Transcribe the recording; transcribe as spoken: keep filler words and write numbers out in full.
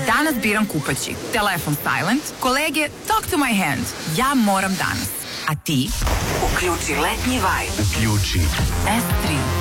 Danas biram kupaći. Telefon silent. Kolege, talk to my hand. Ja moram danas. A ti? Uključi letnji vibe. Uključi S tri.